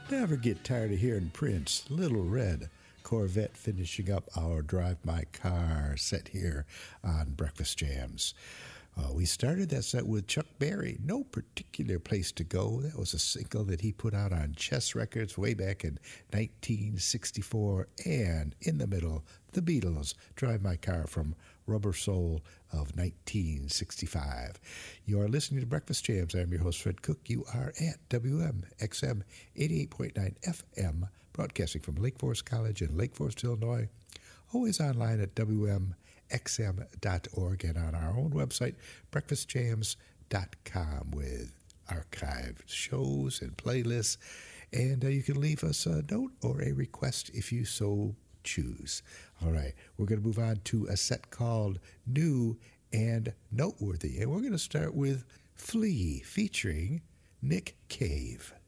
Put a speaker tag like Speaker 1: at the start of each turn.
Speaker 1: Never get tired of hearing Prince, Little Red Corvette, finishing up our Drive My Car set here on Breakfast Jams. We started that set with Chuck Berry, No Particular Place to Go. That was a single that he put out on Chess Records way back in 1964. And in the middle, the Beatles, Drive My Car from Rubber Soul of 1965. You are listening to Breakfast Jams. I'm your host, Fred Cook. You are at WMXM 88.9 FM, broadcasting from Lake Forest College in Lake Forest, Illinois. Always online at WMXM.org and on our own website, breakfastjams.com, with archived shows and playlists. And you can leave us a note or a request if you so choose. All right, we're going to move on to a set called New and Noteworthy. And we're going to start with Flea featuring Nick Cave.